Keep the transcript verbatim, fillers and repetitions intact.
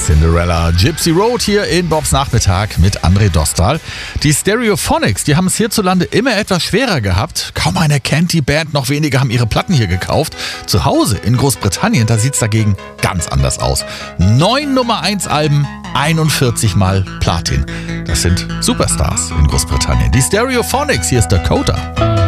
Cinderella, Gypsy Road hier in Bobs Nachmittag mit André Dostal. Die Stereophonics, die haben es hierzulande immer etwas schwerer gehabt. Kaum einer kennt die Band, noch weniger haben ihre Platten hier gekauft. Zu Hause in Großbritannien, da sieht es dagegen ganz anders aus. Neun Nummer eins Alben, einundvierzig Mal Platin. Das sind Superstars in Großbritannien. Die Stereophonics, hier ist Dakota.